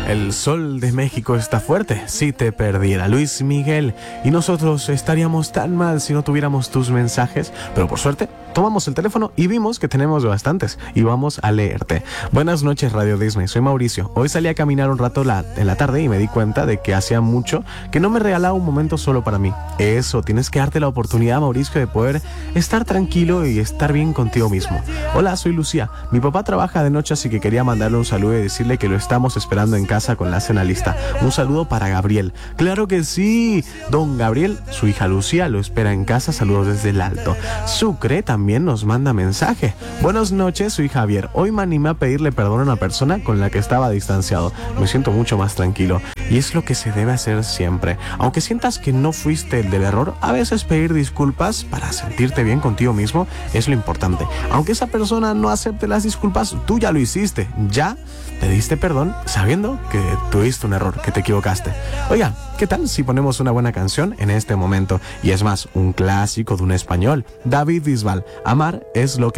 El sol de México está fuerte. Si te perdiera Luis Miguel. Y nosotros estaríamos tan mal si no tuviéramos tus mensajes. Pero por suerte, tomamos el teléfono y vimos que tenemos bastantes. Y vamos a leerte. Buenas noches, Radio Disney. Soy Mauricio. Hoy salí a caminar un rato en la tarde y me di cuenta de que hacía mucho que no me regalaba un momento solo para mí. Eso, tienes que darte la oportunidad, Mauricio, de poder estar tranquilo y estar bien contigo mismo. Hola, soy Lucía. Mi papá trabaja de noche, así que quería mandarle un saludo y decirle que lo estamos esperando en casa con la cena lista. Un saludo para Gabriel. ¡Claro que sí! Don Gabriel, su hija Lucía, lo espera en casa. Saludos desde el Alto. Sucre también nos manda mensaje. Buenas noches, soy Javier. Hoy me animé a pedirle perdón a una persona con la que estaba distanciado. Me siento mucho más tranquilo. Y es lo que se debe hacer siempre. Aunque sientas que no fuiste el del error, a veces pedir disculpas para sentirte bien contigo mismo es lo importante. Aunque esa persona no acepte las disculpas, tú ya lo hiciste. Ya pediste perdón sabiendo que tuviste un error, que te equivocaste. Oiga, ¿qué tal si ponemos una buena canción en este momento? Y es más, un clásico de un español, David Bisbal. Amar es lo que